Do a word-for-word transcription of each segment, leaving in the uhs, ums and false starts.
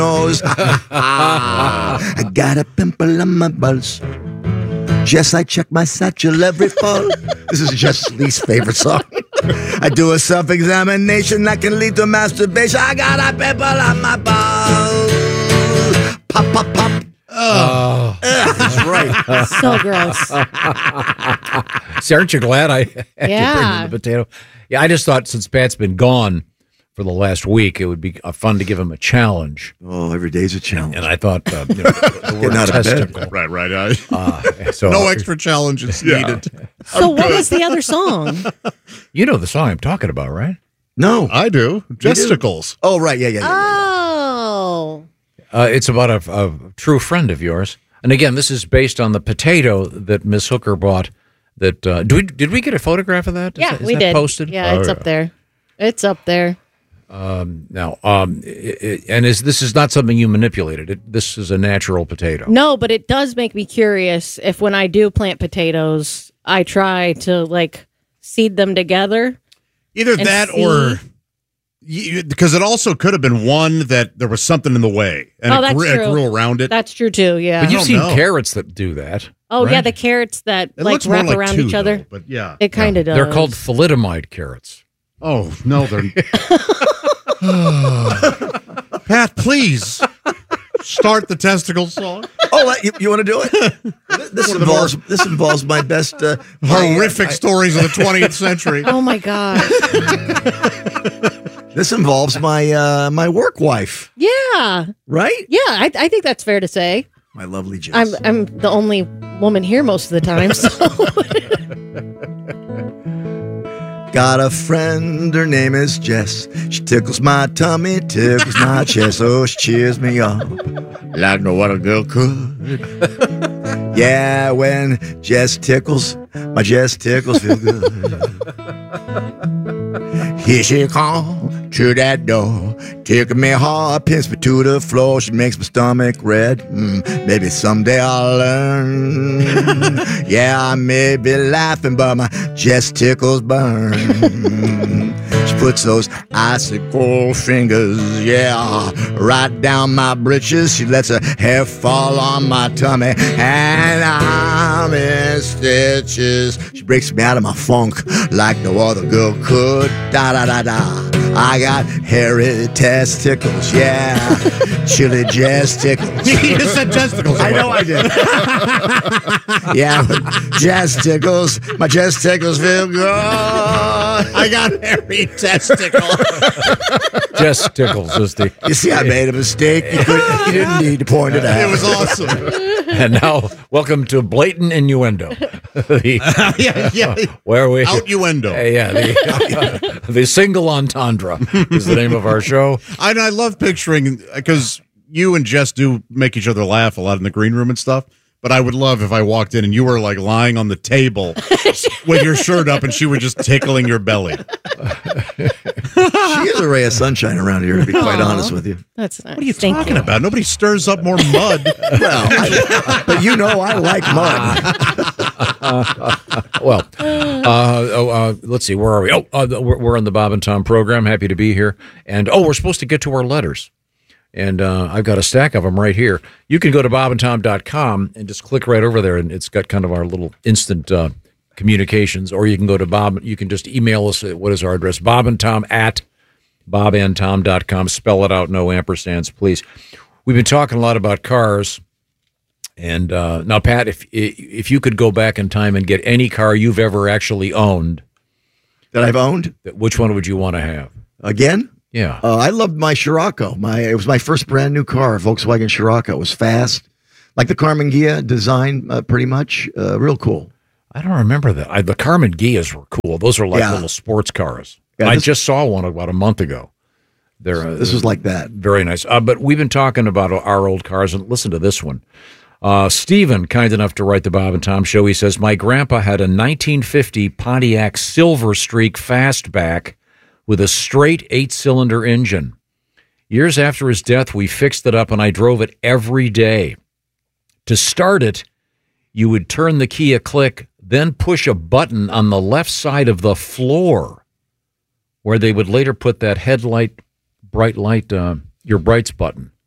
nose. I got a pimple on my balls. Jess, I check my satchel every fall. This is Jess' least favorite song. I do a self-examination that can lead to masturbation. I got a pimple on my balls. Pop, pop, pop. Oh, that's right. So gross. See, aren't you glad I had Yeah. to bring in the potato? Yeah, I just thought since Pat's been gone for the last week, it would be uh, fun to give him a challenge. Oh, every day's a challenge. And I thought, uh, you know, the word Getting out of bed. testicle. Right, right. I, Uh, so, no extra challenges Yeah. needed. So what was the other song? You know the song I'm talking about, right? No. I do. Justicles. Oh, right. Yeah, yeah, yeah. Oh. Uh, it's about a, a true friend of yours. And again, this is based on the potato that Miss Hooker bought. That uh, do we, did we get a photograph of that? Is Yeah, that, is we that did. posted? Yeah, it's Oh, up there. It's up there. Um, now, um, it, it, and is this is not something you manipulated. It, this is a natural potato. No, but it does make me curious if when I do plant potatoes, I try to like seed them together. Either and that see- or because it also could have been one that there was something in the way and Oh, it, that's grew, it true. grew around it. That's true too. Yeah. But you've don't seen know. carrots that do that. Oh yeah, right? the carrots that It like looks more wrap like around two, each other. though, but yeah. It kind of does. They're called thalidomide carrots. Oh, no, they're. Pat, please start the testicle song. Oh, you, you want to do it? This One of the involves more- this involves my best uh, my, uh, Horrific I- stories of the twentieth century. Oh my god. This involves my uh, my work wife, Yeah. right? Yeah. I, I think that's fair to say. My lovely Jess. I'm I'm the only woman here most of the time. So. Got a friend, her name is Jess. She tickles my tummy, tickles my chest. Oh, she cheers me up like no other girl could. Yeah, when Jess tickles, my Jess tickles feel good. Here she comes to that door, taking me hard, pins me to the floor. She makes my stomach red. Mm, maybe someday I'll learn. Yeah, I may be laughing, but my Jess tickles burn. She puts those icicle fingers, yeah, right down my britches. She lets her hair fall on my tummy, and I'm in stitches. She breaks me out of my funk like no other girl could. Da da da da. I got hairy testicles, yeah, chili Jess tickles. You just said testicles. I know I did. Yeah, Jazz tickles. My Jazz tickles feel good. I got hairy testicles. Jess tickles is the. You see, I made a mistake. You, could, you didn't need to point it out. It was awesome. And now, welcome to blatant innuendo. The, yeah, yeah. where we Outuendo. Uh, yeah, the, the single entendre is the name of our show. I, I love picturing because you and Jess do make each other laugh a lot in the green room and stuff. But I would love if I walked in and you were like lying on the table with your shirt up and she were just tickling your belly. She is a ray of sunshine around here, to be quite Aw. honest with you. That's nice. What are you Thank talking you. about? Nobody stirs up more mud. Well, I, but you know I like mud. Well, uh, oh, uh, let's see, where are we? Oh, uh, we're, we're on the Bob and Tom program. Happy to be here. And, oh, we're supposed to get to our letters. And uh, I've got a stack of them right here. You can go to bob and tom dot com and just click right over there, and it's got kind of our little instant uh, communications. Or you can go to Bob. You can just email us. At, what is our address? Bob and Tom at bob and tom dot com. Spell it out, no ampersands, please. We've been talking a lot about cars. And uh, now, Pat, if if you could go back in time and get any car you've ever actually owned, That I've owned which one would you want to have? again. Yeah. Uh, I loved my Scirocco. My it was my first brand new car, Volkswagen Scirocco. It was fast, like the Carmen Ghia design, uh, pretty much. Uh, real cool. I don't remember that. I, the Carmen Ghias were cool. Those are like Yeah. little sports cars. Yeah, I this- just saw one about a month ago. They're, uh, This was like that. very nice. Uh, but we've been talking about our old cars, and listen to this one. Uh, Stephen, kind enough to write the Bob and Tom show, he says, my grandpa had a nineteen fifty Pontiac Silver Streak Fastback with a straight eight-cylinder engine. Years after his death, we fixed it up, and I drove it every day. To start it, you would turn the key a click, then push a button on the left side of the floor, where they would later put that headlight, bright light, uh, your brights button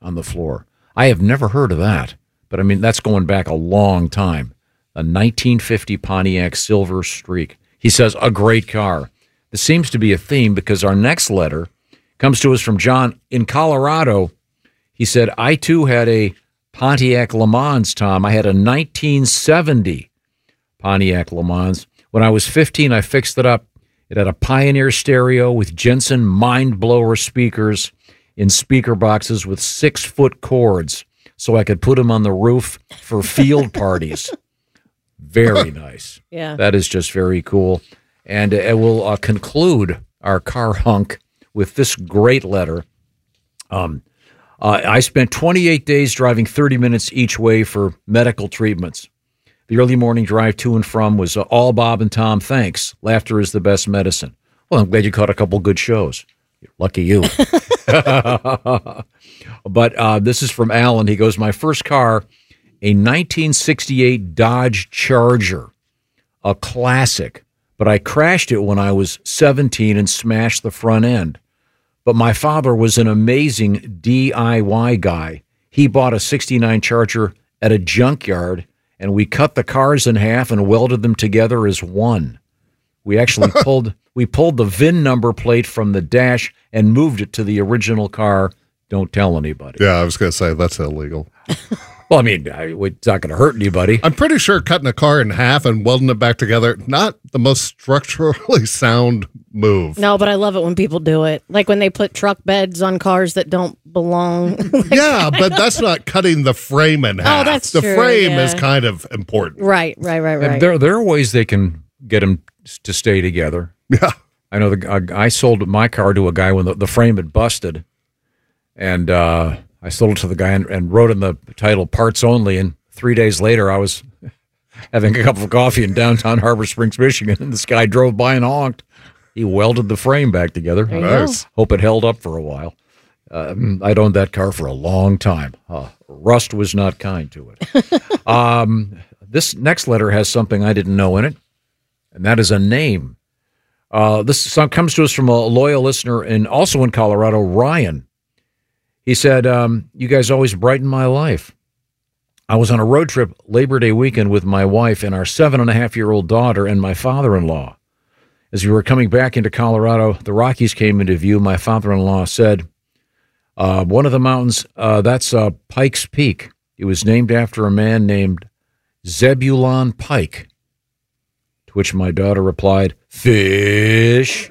on the floor. I have never heard of that, but I mean, that's going back a long time. A nineteen fifty Pontiac Silver Streak. He says, a great car. This seems to be a theme because our next letter comes to us from John in Colorado. He said, I too had a Pontiac Le Mans, Tom. I had a nineteen seventy Pontiac Le Mans. When I was fifteen, I fixed it up. It had a Pioneer stereo with Jensen Mind Blower speakers in speaker boxes with six-foot cords so I could put them on the roof for field parties. Very nice. Yeah. That is just very cool. And uh, we'll uh, conclude our car hunk with this great letter. Um, uh, I spent twenty-eight days driving thirty minutes each way for medical treatments. The early morning drive to and from was uh, all Bob and Tom. Thanks. Laughter is the best medicine. Well, I'm glad you caught a couple good shows. Lucky you. But uh, this is from Alan. He goes, my first car, a nineteen sixty-eight Dodge Charger, a classic. But I crashed it when I was seventeen and smashed the front end. But my father was an amazing D I Y guy. He bought a sixty-nine Charger at a junkyard, and we cut the cars in half and welded them together as one. We actually pulled we pulled the V I N number plate from the dash and moved it to the original car. Don't tell anybody. Yeah, I was going to say that's illegal. Well, I mean, I, it's not going to hurt anybody. I'm pretty sure cutting a car in half and welding it back together, not the most structurally sound move. No, but I love it when people do it. Like when they put truck beds on cars that don't belong. Yeah, but that's not cutting the frame in half. Oh, that's the true, frame yeah. is kind of important. Right, right, right, right. And there, there are ways they can get them to stay together. Yeah. I know the uh, I sold my car to a guy when the, the frame had busted, and uh, I sold it to the guy and, and wrote in the title "Parts Only." And three days later, I was having a cup of coffee in downtown Harbor Springs, Michigan, and this guy drove by and honked. He welded the frame back together. There you go. Nice. Hope it held up for a while. Um, I'd owned that car for a long time. Uh, rust was not kind to it. um, this next letter has something I didn't know in it, and that is a name. Uh, this song comes to us from a loyal listener and also in Colorado, Ryan. He said, um, you guys always brighten my life. I was on a road trip Labor Day weekend with my wife and our seven and a half year old daughter and my father-in-law. As we were coming back into Colorado, the Rockies came into view. My father-in-law said, uh, one of the mountains, uh, that's uh, Pikes Peak. It was named after a man named Zebulon Pike. To which my daughter replied, fish.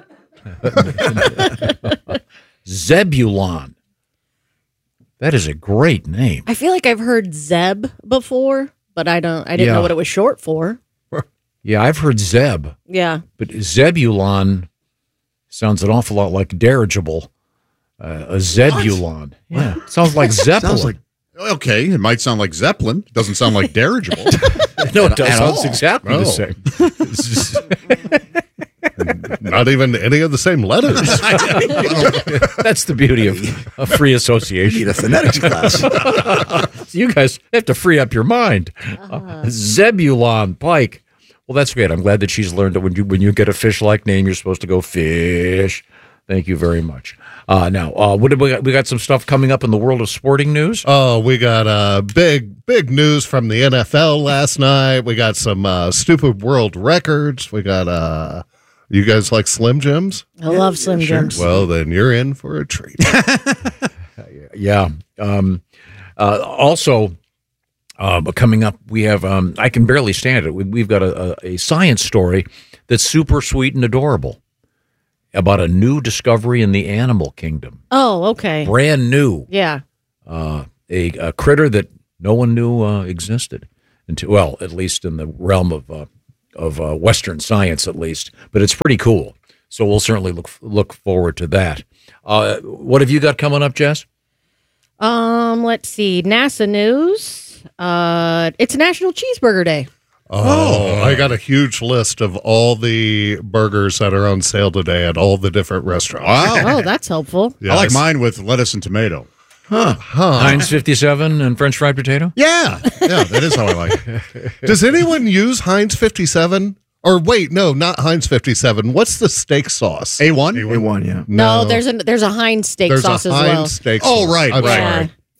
Zebulon. That is a great name. I feel like I've heard Zeb before, but I don't. I didn't Yeah. know what it was short for. Yeah, I've heard Zeb, Yeah. but Zebulon sounds an awful lot like dirigible. Uh, a Zebulon. Yeah, sounds like Zeppelin. Sounds like okay. It might sound like Zeppelin. Doesn't sound like dirigible. no, it does. at Sounds all. exactly Oh. the same. Not even any of the same letters. That's the beauty of a free association. Need a phonetics class. You guys have to free up your mind. Uh, Zebulon Pike. Well, that's great. I'm glad that she's learned that when you when you get a fish-like name, you're supposed to go fish. Thank you very much. Uh, now, uh, what did we got? We got some stuff coming up in the world of sporting news. Oh, we got uh, big, big news from the N F L last night. We got some uh, stupid world records. We got, uh, you guys like Slim Jims? I love Slim Jims. Well, then you're in for a treat. Yeah. Um, uh, also, uh, coming up, we have, um, I can barely stand it. We, we've got a, a, a science story that's super sweet and adorable about a new discovery in the animal kingdom. Oh, okay. Brand new. Yeah. Uh, a, a critter that no one knew uh, existed. Until, well, at least in the realm of uh, of uh, Western science, at least. But it's pretty cool. So we'll certainly look look forward to that. Uh, what have you got coming up, Jess? Um, let's see. NASA news. Uh, it's National Cheeseburger Day. Oh, I got a huge list of all the burgers that are on sale today at all the different restaurants. Wow. Oh, that's helpful. Yes. I like mine with lettuce and tomato. Heinz fifty-seven and French fried potato? Yeah. Yeah, that is how I like it. Does anyone use Heinz fifty-seven? Or wait, no, not Heinz fifty-seven. What's the steak sauce? A one? A one, yeah. No, there's a there's a Heinz steak There's sauce a as Heinz well. steak Oh, sauce. right, I'm right. Yeah. sorry.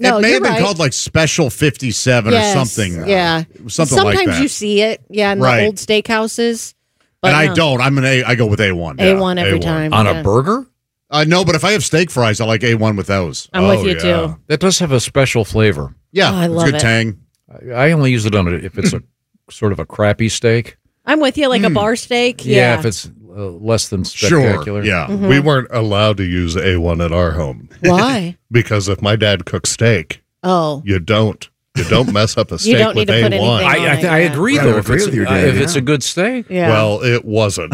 No, it may you're have been right. called like Special fifty-seven Yes, or something. Yeah, Uh, something like Sometimes that. you see it, yeah, in Right. the old steakhouses. But and I no. don't. I'm an A. I go with A one. A one every A one. time On yeah. a burger? Uh, no, but if I have steak fries, I like A one with those. I'm Oh, with you yeah. too. That does have a special flavor. Yeah, Oh, I it's love good it. tang. I I only use it on it if it's a sort of a crappy steak. I'm with you, like a bar steak. Yeah, Yeah, if it's uh, less than Sure. spectacular. Yeah. Mm-hmm. We weren't allowed to use A one at our home why? because if my dad cooks steak, Oh, you don't. You don't mess up a You steak don't with need to put A one. anything I, I, th- I agree, I though. would If, agree it's, with you, uh, Dan, if yeah. it's a good steak, yeah. Well, it wasn't.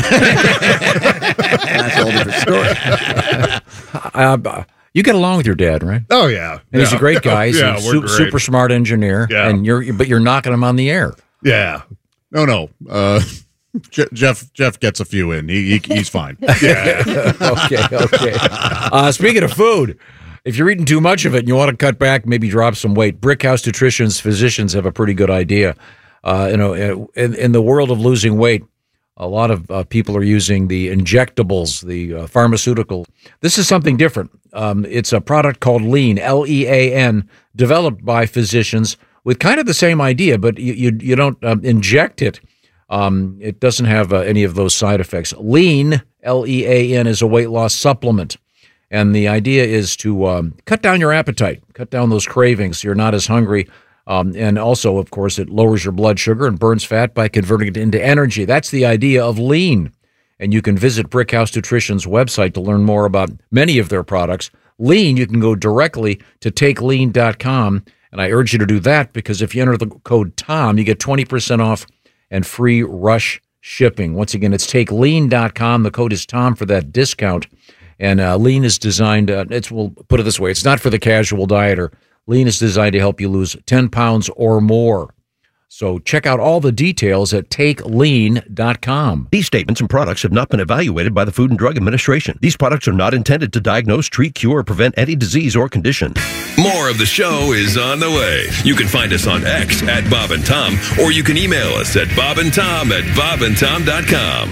That's a whole different story. uh, you get along with your dad, right? Oh, yeah. And he's a Yeah. great guy. He's yeah, a we're su- great. super smart engineer. Yeah. And you're, but you're knocking him on the air. Yeah. No, no. Uh, Je- Jeff Jeff gets a few in. He, he he's fine. Yeah. okay, okay. Uh, speaking of food, if you're eating too much of it and you want to cut back, maybe drop some weight, Brickhouse Nutrition's physicians have a pretty good idea. Uh, you know, in, in the world of losing weight, a lot of uh, people are using the injectables, the uh, pharmaceutical. This is something different. Um, it's a product called Lean, L E A N, developed by physicians with kind of the same idea, but you you, you don't um, inject it. Um, it doesn't have uh, any of those side effects. Lean, L E A N, is a weight loss supplement. And the idea is to um, cut down your appetite, cut down those cravings so you're not as hungry. Um, and also, of course, it lowers your blood sugar and burns fat by converting it into energy. That's the idea of Lean. And you can visit Brickhouse Nutrition's website to learn more about many of their products. Lean, you can go directly to take lean dot com. And I urge you to do that because if you enter the code TOM, you get twenty percent off and free rush shipping. Once again, it's take lean dot com. The code is TOM for that discount. And uh, Lean is designed, uh, it's, we'll put it this way, it's not for the casual dieter. Lean is designed to help you lose ten pounds or more. So check out all the details at take lean dot com. These statements and products have not been evaluated by the Food and Drug Administration. These products are not intended to diagnose, treat, cure, or prevent any disease or condition. More of the show is on the way. You can find us on X at Bob and Tom, or you can email us at bob and tom at bob and tom dot com.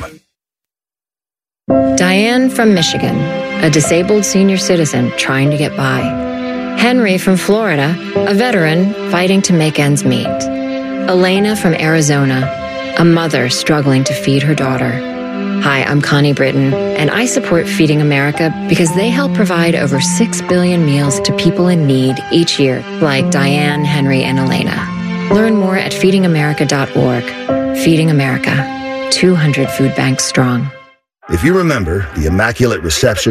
Diane from Michigan, a disabled senior citizen trying to get by. Henry from Florida, a veteran fighting to make ends meet. Elena from Arizona, a mother struggling to feed her daughter. Hi, I'm Connie Britton, and I support Feeding America because they help provide over six billion meals to people in need each year, like Diane, Henry, and Elena. Learn more at feeding america dot org. Feeding America, two hundred food banks strong. If you remember the Immaculate Reception,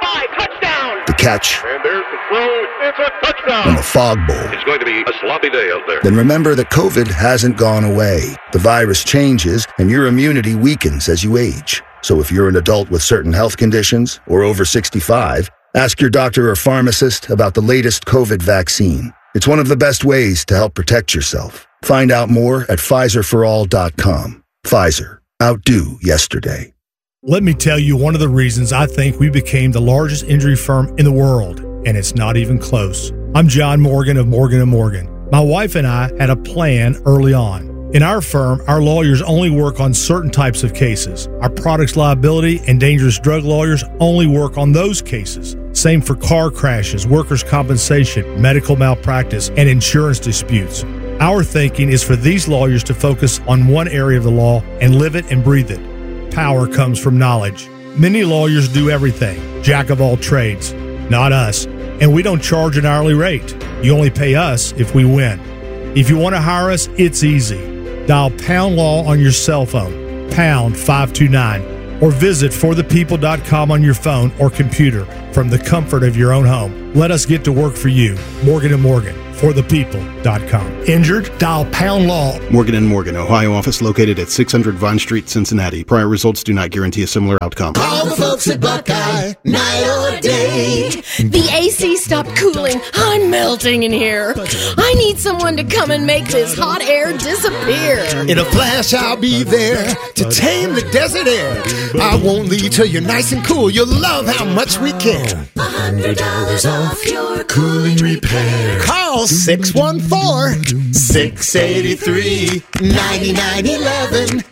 the catch, And there's the throw. It's a touchdown. and the Fog Bowl, It's going to be a sloppy day out there. then remember that COVID hasn't gone away. The virus changes and your immunity weakens as you age. So if you're an adult with certain health conditions or over sixty-five, ask your doctor or pharmacist about the latest COVID vaccine. It's one of the best ways to help protect yourself. Find out more at Pfizer for all dot com. Pfizer. Outdo yesterday. Let me tell you one of the reasons I think we became the largest injury firm in the world, and it's not even close. I'm John Morgan of Morgan and Morgan. My wife and I had a plan early on. In our firm, our lawyers only work on certain types of cases. Our products liability and dangerous drug lawyers only work on those cases. Same for car crashes, workers' compensation, medical malpractice, and insurance disputes. Our thinking is for these lawyers to focus on one area of the law and live it and breathe it. Power comes from knowledge. Many lawyers do everything, jack of all trades. Not us. And we don't charge an hourly rate. You only pay us if we win. If you want to hire us, it's easy. Dial Pound Law on your cell phone, pound five two nine, or visit for the people dot com on your phone or computer from the comfort of your own home. Let us get to work for you. Morgan and Morgan, for the people dot com. Injured? Dial Pound Law. Morgan and Morgan, Ohio office located at six hundred Vine Street, Cincinnati. Prior results do not guarantee a similar outcome. Call the folks at Buckeye, night or day. The A C stopped cooling. I'm melting in here. I need someone to come and make this hot air disappear. In a flash, I'll be there to tame the desert air. I won't leave till you're nice and cool. You'll love how much we care. A hundred dollars off your cooling repair. Call six one four, six eight three, nine nine one one. Call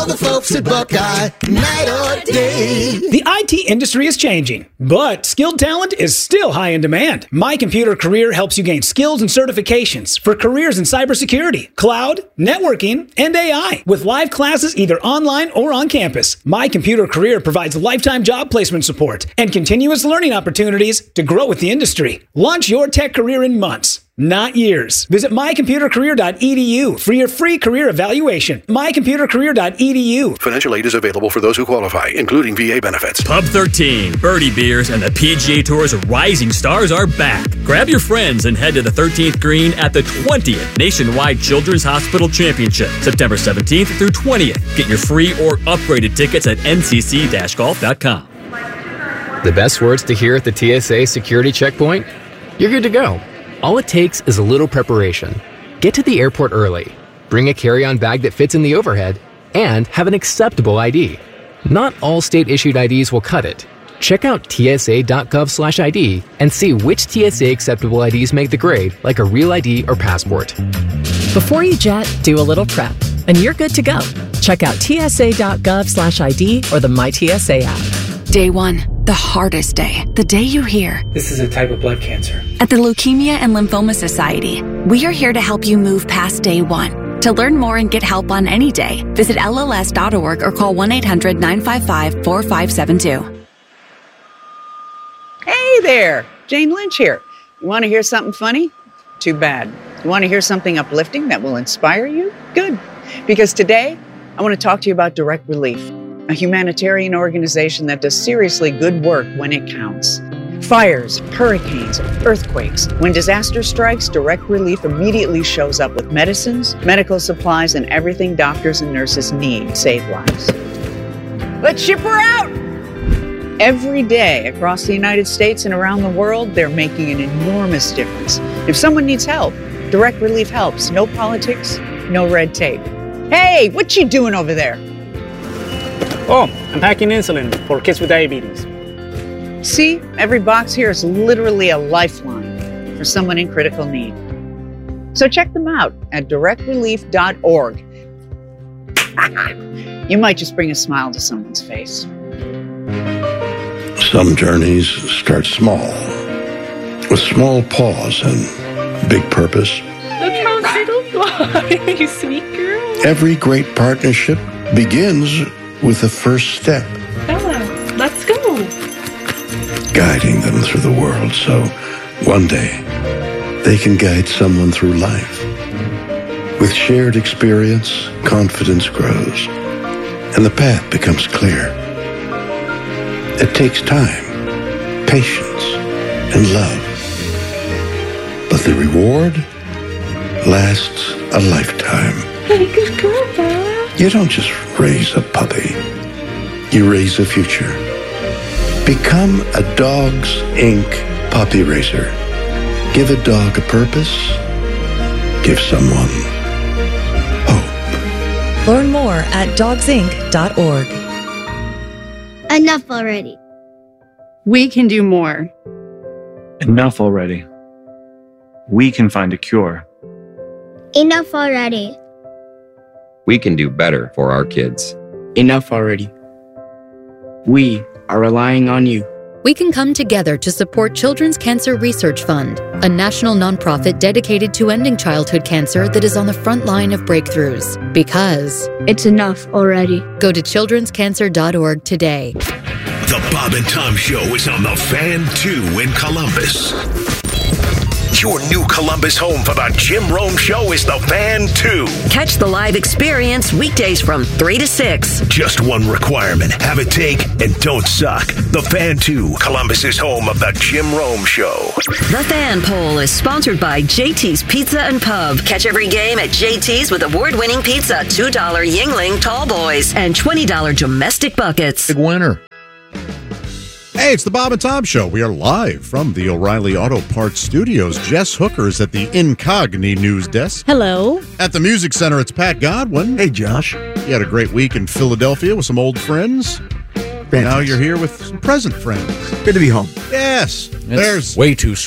the folks at Buckeye, night or day. The I T industry is changing, but skilled talent is still high in demand. My Computer Career helps you gain skills and certifications for careers in cybersecurity, cloud, networking, and A I, with live classes either online or on campus. My Computer Career provides lifetime job placement support and continuous learning opportunities to grow with the industry. Launch your tech career in months, not years. Visit my computer career dot e d u for your free career evaluation. my computer career dot e d u. Financial aid is available for those who qualify, including V A benefits. Pub thirteen, Birdie Beers, and the P G A Tour's rising stars are back. Grab your friends and head to the thirteenth green at the twentieth Nationwide Children's Hospital Championship, September seventeenth through twentieth. Get your free or upgraded tickets at n c c dash golf dot com. The best words to hear at the T S A security checkpoint? You're good to go. All it takes is a little preparation. Get to the airport early, bring a carry-on bag that fits in the overhead, and have an acceptable I D. Not all state-issued I Ds will cut it. Check out t s a dot gov slash I D and see which T S A acceptable I Ds make the grade, like a real I D or passport. Before you jet, do a little prep, and you're good to go. Check out t s a dot gov slash I D or the MyTSA app. Day one, the hardest day, the day you hear. This is a type of blood cancer. At the Leukemia and Lymphoma Society, we are here to help you move past day one. To learn more and get help on any day, visit L L S dot org or call one eight hundred nine five five four five seven two. Hey there, Jane Lynch here. You want to hear something funny? Too bad. You want to hear something uplifting that will inspire you? Good. Because today, I want to talk to you about Direct Relief, a humanitarian organization that does seriously good work when it counts. Fires, hurricanes, earthquakes. When disaster strikes, Direct Relief immediately shows up with medicines, medical supplies, and everything doctors and nurses need to save lives. Let's ship her out! Every day across the United States and around the world, they're making an enormous difference. If someone needs help, Direct Relief helps. No politics, no red tape. Hey, what you doing over there? Oh, I'm packing insulin for kids with diabetes. See, every box here is literally a lifeline for someone in critical need. So check them out at direct relief dot org. You might just bring a smile to someone's face. Some journeys start small, with small pause and big purpose. Look how little fly, you sweet girl. Every great partnership begins with the first step. Bella, let's go. Guiding them through the world so one day they can guide someone through life. With shared experience, confidence grows, and the path becomes clear. It takes time, patience, and love. But the reward lasts a lifetime. Hey, good girl, Bella. You don't just raise a puppy. You raise a future. Become a Dogs Incorporated puppy raiser. Give a dog a purpose. Give someone hope. Learn more at dogs inc dot org. Enough already. We can do more. Enough already. We can find a cure. Enough already. We can do better for our kids. Enough already. We are relying on you. We can come together to support Children's Cancer Research Fund, a national nonprofit dedicated to ending childhood cancer that is on the front line of breakthroughs. Because it's enough already. Go to children's cancer dot org today. The Bob and Tom Show is on the Fan two in Columbus. Your new Columbus home for the Jim Rome Show is the Fan two. Catch the live experience weekdays from three to six. Just one requirement. Have a take and don't suck. The Fan two, Columbus's home of the Jim Rome Show. The Fan Poll is sponsored by J T's Pizza and Pub. Catch every game at J T's with award-winning pizza, two dollar Yingling Tall Boys, and twenty dollar domestic buckets. Big winner. Hey, it's the Bob and Tom Show. We are live from the O'Reilly Auto Parts Studios. Jess Hooker's at the Incogni News Desk. Hello. At the Music Center, it's Pat Godwin. Hey, Josh. You had a great week in Philadelphia with some old friends. Fantastic. Now you're here with some present friends. Good to be home. Yes. It's There's way too sweet.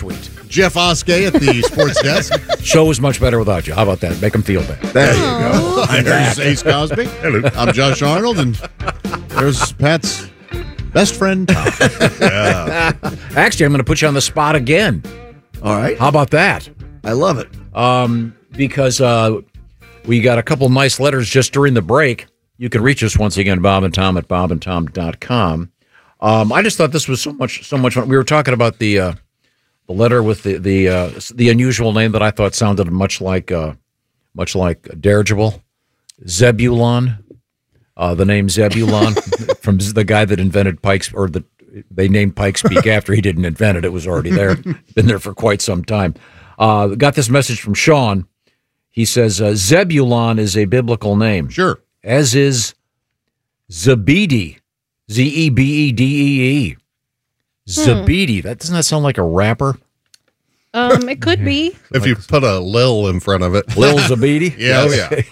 Jeff Oskey at the sports desk. Show was much better without you. How about that? Make them feel better. There you go. I'm There's Ace Cosby. Hello. I'm Josh Arnold, and there's Pat's best friend, Tom. Yeah. Actually, I'm going to put you on the spot again. All right. How about that? I love it. Um, because uh, we got a couple nice letters just during the break. You can reach us once again, Bob and Tom at bob and tom dot com. Um, I just thought this was so much so much fun. We were talking about the uh, the letter with the the uh, the unusual name that I thought sounded much like uh, much like dirigible, Zebulon. Uh, the name Zebulon from the guy that invented Pikes, or the they named Pikes Peak after he didn't invent it. It was already there, been there for quite some time. Uh, got this message from Sean. He says uh, Zebulon is a biblical name. Sure. As is Zebedee, Z E B E D E E. Zebedee. That doesn't that sound like a rapper? Um, it could be. If you put a Lil in front of it. Lil Zebedee? Yeah,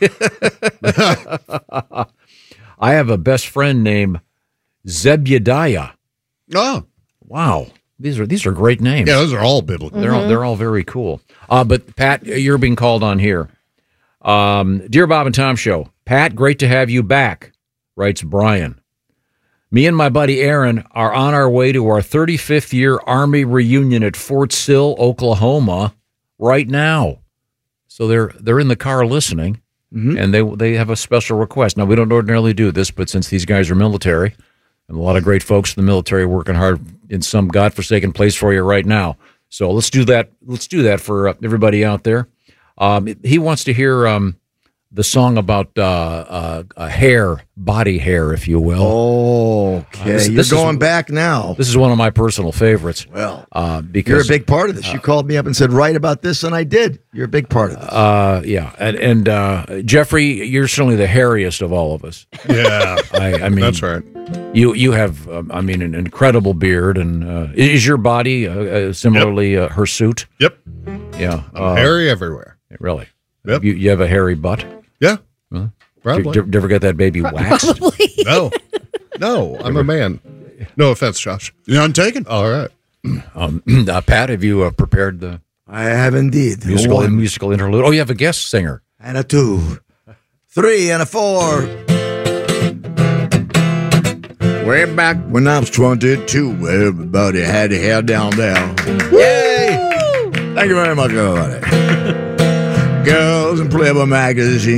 yeah. I have a best friend named Zebediah. Oh. Wow. These are these are great names. Yeah, those are all biblical. They're all they're all very cool. Uh, but Pat, you're being called on here. Um, Dear Bob and Tom Show, Pat, great to have you back, writes Brian. Me and my buddy Aaron are on our way to our thirty-fifth year Army reunion at Fort Sill, Oklahoma, right now. So they're they're in the car listening, mm-hmm. and they they have a special request. Now, we don't ordinarily do this, but since these guys are military, and a lot of great folks in the military working hard in some godforsaken place for you right now. So let's do that. Let's do that for uh, everybody out there. Um, he wants to hear um, the song about uh, uh, uh, hair, body hair, if you will. Oh, okay. Uh, this, You're this going is, back now. This is one of my personal favorites. Well, uh, because you're a big part of this. You called me up and said, write about this, and I did. You're a big part of this. Uh, yeah. And, and uh, Jeffrey, you're certainly the hairiest of all of us. Yeah. I, I mean, that's right. You you have, um, I mean, an incredible beard. And uh, is your body uh, uh, similarly yep. uh, hirsute? Yep. Yeah. I'm uh, hairy everywhere. Really? Yep. You, you have a hairy butt? Yeah. Really? Probably. Did, did you ever get that baby waxed? No. No, I'm a man. No offense, Josh. You're untaken. All right. Um, uh, Pat, have you uh, prepared the I have indeed. musical, One. musical interlude? Oh, you have a guest singer. And a two. Three and a four. Way back when I was twenty-two, everybody had their hair down there. Yay! Thank you very much, everybody. Girls in Playboy magazine.